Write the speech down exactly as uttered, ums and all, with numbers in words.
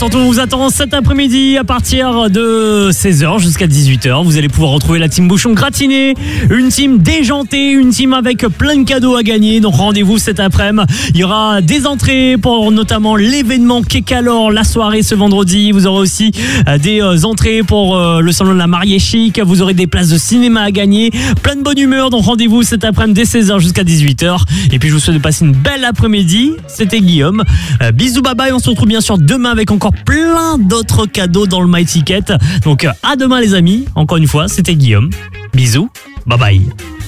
Tantôt on vous attend cet après-midi à partir de seize heures jusqu'à dix-huit heures. Vous allez pouvoir retrouver la team Bouchon gratinée, une team déjantée, une team avec plein de cadeaux à gagner. Donc rendez-vous cet après-midi. Il y aura des entrées pour notamment l'événement Kekalor, la soirée ce vendredi. Vous aurez aussi des entrées pour le salon de la mariée chic. Vous aurez des places de cinéma à gagner. Plein de bonne humeur. Donc rendez-vous cet après-midi dès seize heures jusqu'à dix-huit heures. Et puis je vous souhaite de passer une belle après-midi. C'était Guillaume. Euh, bisous, bye bye. On se retrouve bien sûr demain avec encore plein d'autres cadeaux dans le My Ticket. Donc à demain les amis. Encore une fois, c'était Guillaume. Bisous, bye bye.